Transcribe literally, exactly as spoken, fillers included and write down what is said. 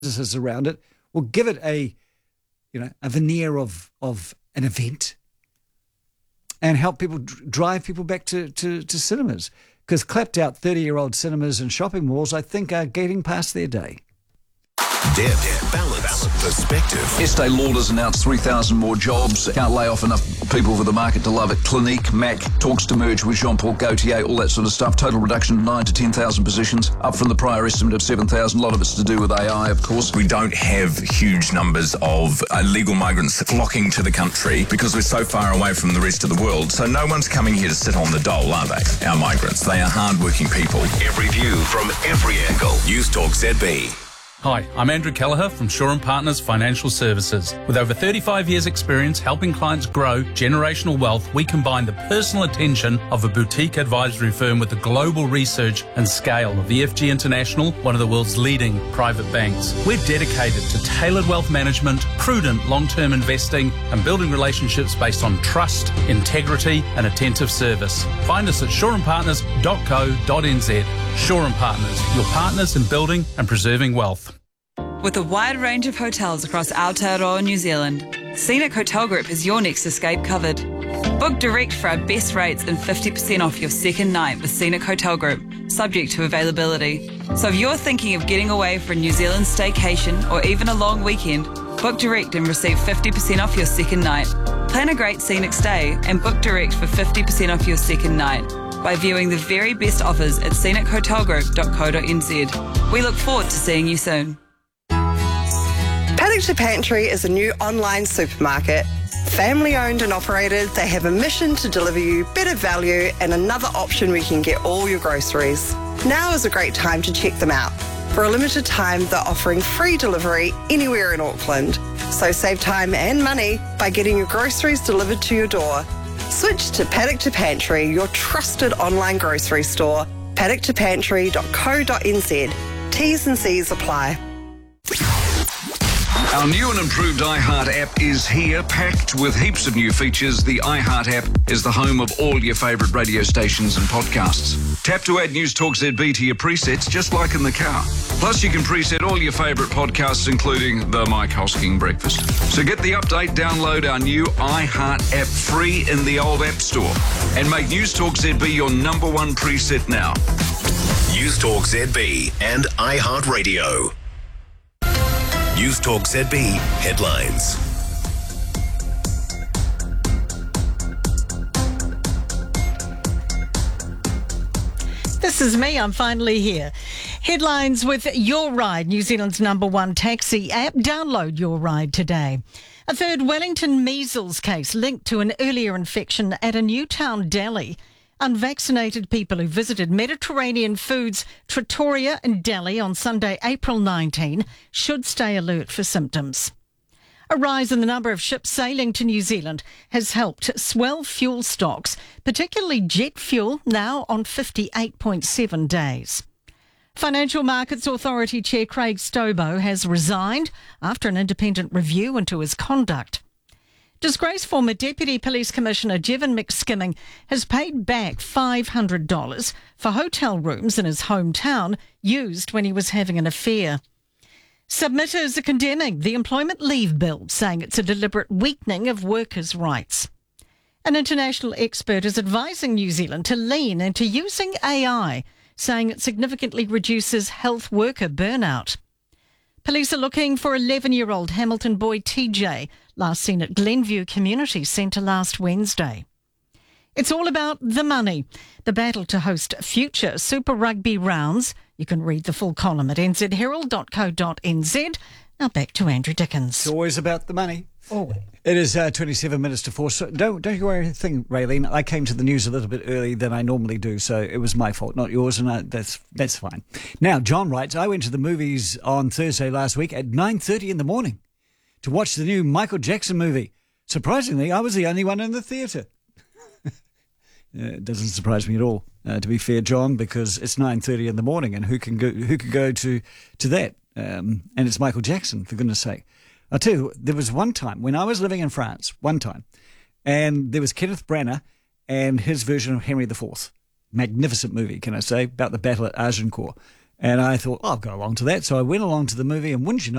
businesses around it. We'll give it a, you know, a veneer of of an event, and help people drive people back to to, to cinemas. Because clapped out thirty-year-old cinemas and shopping malls, I think, are getting past their day. Depth, balance, perspective. Estee Lauder's announced three thousand more jobs. Can't lay off enough people for the market to love it. Clinique, Mac, talks to merge with Jean-Paul Gaultier, all that sort of stuff. Total reduction of nine to ten thousand positions, up from the prior estimate of seven thousand. A lot of it's to do with A I, of course. We don't have huge numbers of illegal migrants flocking to the country because we're so far away from the rest of the world. So no one's coming here to sit on the dole, are they? Our migrants. They are hard-working people. Every view from every angle. News Talk Z B. Hi, I'm Andrew Kelleher from Shaw and Partners Financial Services. With over thirty-five years experience helping clients grow generational wealth, we combine the personal attention of a boutique advisory firm with the global research and scale of E F G International, one of the world's leading private banks. We're dedicated to tailored wealth management, prudent long-term investing, and building relationships based on trust, integrity, and attentive service. Find us at shaw and partners dot co dot n z. Shaw and Partners, your partners in building and preserving wealth. With a wide range of hotels across Aotearoa, New Zealand, Scenic Hotel Group has your next escape covered. Book direct for our best rates and fifty percent off your second night with Scenic Hotel Group, subject to availability. So if you're thinking of getting away for a New Zealand staycation or even a long weekend, book direct and receive fifty percent off your second night. Plan a great scenic stay and book direct for fifty percent off your second night by viewing the very best offers at scenic hotel group dot co dot n z. We look forward to seeing you soon. Paddock to Pantry is a new online supermarket. Family owned and operated, they have a mission to deliver you better value and another option where you can get all your groceries. Now is a great time to check them out. For a limited time, they're offering free delivery anywhere in Auckland. So save time and money by getting your groceries delivered to your door. Switch to Paddock to Pantry, your trusted online grocery store. paddock to pantry dot co dot n z. T's and C's apply. Our new and improved iHeart app is here, packed with heaps of new features. The iHeart app is the home of all your favourite radio stations and podcasts. Tap to add News Talk Z B to your presets, just like in the car. Plus, you can preset all your favourite podcasts, including the Mike Hosking Breakfast. So get the update, download our new iHeart app free in the old App Store, and make News Talk Z B your number one preset now. News Talk Z B and iHeartRadio. News Talk Z B headlines. This is me, I'm finally here. Headlines with Your Ride, New Zealand's number one taxi app. Download Your Ride today. A third Wellington measles case linked to an earlier infection at a Newtown deli. Unvaccinated people who visited Mediterranean Foods Trattoria in Delhi on Sunday, April nineteenth, should stay alert for symptoms. A rise in the number of ships sailing to New Zealand has helped swell fuel stocks, particularly jet fuel, now on fifty-eight point seven days. Financial Markets Authority Chair Craig Stobo has resigned after an independent review into his conduct. Disgraced former Deputy Police Commissioner Jevon McSkimming has paid back five hundred dollars for hotel rooms in his hometown used when he was having an affair. Submitters are condemning the Employment Leave Bill, saying it's a deliberate weakening of workers' rights. An international expert is advising New Zealand to lean into using A I, saying it significantly reduces health worker burnout. Police are looking for eleven-year-old Hamilton boy T J, last seen at Glenview Community Centre last Wednesday. It's all about the money. The battle to host future Super Rugby rounds. You can read the full column at n z herald dot co dot n z. Now back to Andrew Dickens. It's always about the money. Always. It is uh, twenty-seven minutes to four. So don't don't you worry a thing, Raylene. I came to the news a little bit early than I normally do, so it was my fault, not yours, and I, that's that's fine. Now, John writes, I went to the movies on Thursday last week at nine thirty in the morning to watch the new Michael Jackson movie. Surprisingly, I was the only one in the theatre. It doesn't surprise me at all, uh, to be fair, John, because it's nine thirty in the morning, and who can go who could go to to that? Um, and it's Michael Jackson, for goodness sake. I'll tell you, there was one time when I was living in France, one time, and there was Kenneth Branagh and his version of Henry the Fourth. Magnificent movie, can I say, about the battle at Agincourt. And I thought, oh, I'll go along to that. So I went along to the movie, and wouldn't you know,